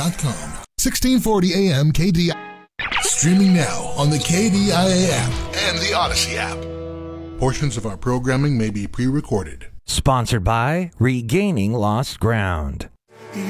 KDIA.com. 1640 AM KDIA. Streaming now on the KDIA app and the Odyssey app. Portions of our programming may be pre-recorded. Sponsored by Regaining Lost Ground.